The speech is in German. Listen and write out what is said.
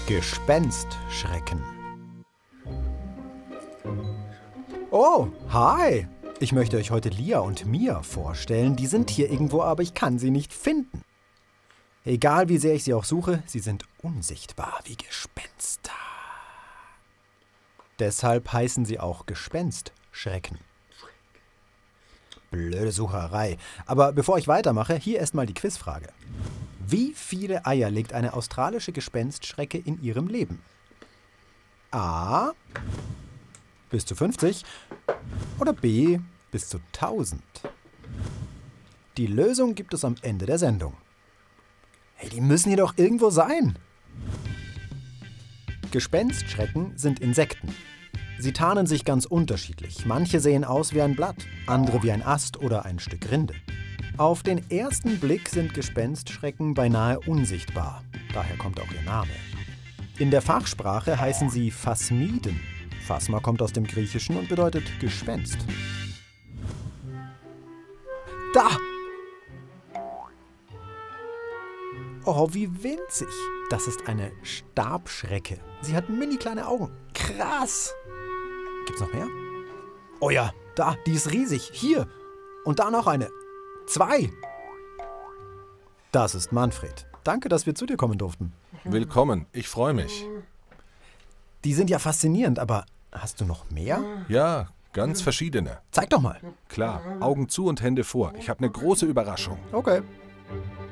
Gespenstschrecken. Oh, hi! Ich möchte euch heute Lia und Mia vorstellen. Die sind hier irgendwo, aber ich kann sie nicht finden. Egal wie sehr ich sie auch suche, sie sind unsichtbar wie Gespenster. Deshalb heißen sie auch Gespenstschrecken. Blöde Sucherei. Aber bevor ich weitermache, hier erstmal die Quizfrage. Wie viele Eier legt eine australische Gespenstschrecke in ihrem Leben? A. Bis zu 50 oder B. Bis zu 1000. Die Lösung gibt es am Ende der Sendung. Hey, die müssen hier doch irgendwo sein. Gespenstschrecken sind Insekten. Sie tarnen sich ganz unterschiedlich. Manche sehen aus wie ein Blatt, andere wie ein Ast oder ein Stück Rinde. Auf den ersten Blick sind Gespenstschrecken beinahe unsichtbar. Daher kommt auch ihr Name. In der Fachsprache heißen sie Phasmiden. Phasma kommt aus dem Griechischen und bedeutet Gespenst. Da! Oh, wie winzig. Das ist eine Stabschrecke. Sie hat mini kleine Augen. Krass! Gibt's noch mehr? Oh ja, da, die ist riesig. Hier. Und da noch eine. 2. Das ist Manfred. Danke, dass wir zu dir kommen durften. Willkommen, ich freue mich. Die sind ja faszinierend, aber hast du noch mehr? Ja, ganz verschiedene. Zeig doch mal. Klar, Augen zu und Hände vor. Ich habe eine große Überraschung. Okay.